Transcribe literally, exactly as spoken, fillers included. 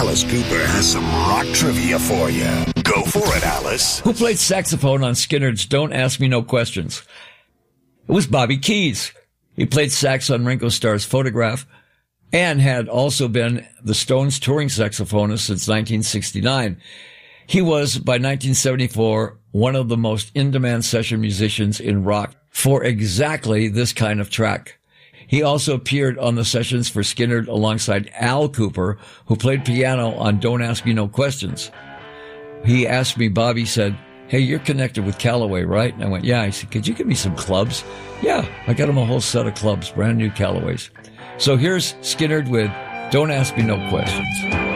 Alice Cooper has some rock trivia for you. Go for it, Alice. Who played saxophone on Skynyrd's Don't Ask Me No Questions? It was Bobby Keys. He played sax on Ringo Starr's Photograph and had also been the Stones' touring saxophonist since nineteen sixty-nine. He was, by nineteen seventy-four, one of the most in-demand session musicians in rock for exactly this kind of track. He also appeared on the sessions for Skynyrd alongside Al Cooper, who played piano on Don't Ask Me No Questions. He asked me, Bobby said, hey, you're connected with Callaway, right? And I went, yeah. He said, could you give me some clubs? Yeah, I got him a whole set of clubs, brand new Callaways. So here's Skynyrd with Don't Ask Me No Questions.